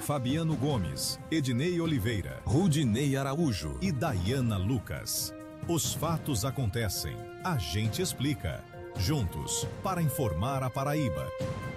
Fabiano Gomes, Ednei Oliveira, Rudinei Araújo e Dayana Lucas. Os fatos acontecem, a gente explica. Juntos, para informar a Paraíba.